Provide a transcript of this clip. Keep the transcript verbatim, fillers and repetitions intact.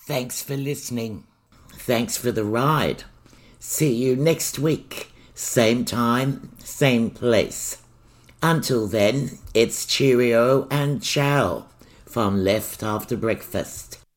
Thanks for listening. Thanks for the ride. See you next week. Same time, same place. Until then, it's cheerio and ciao from Left After Breakfast.